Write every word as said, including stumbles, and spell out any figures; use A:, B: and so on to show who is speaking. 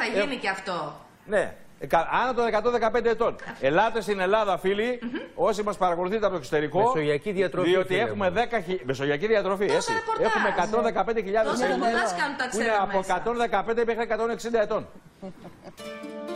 A: γίνει ε... και αυτό.
B: Ναι. Άνω των εκατόν δεκαπέντε ετών. Ελάτε στην Ελλάδα, φίλοι, mm-hmm. όσοι μας παρακολουθείτε από το εξωτερικό.
C: Μεσογειακή διατροφή.
B: Διότι έχουμε δέκα χιλιάδες. Μεσογειακή διατροφή, έτσι. Έχουμε εκατόν δεκαπέντε χιλιάδες Έλληνες που είναι από εκατόν δεκαπέντε μέχρι εκατόν εξήντα ετών.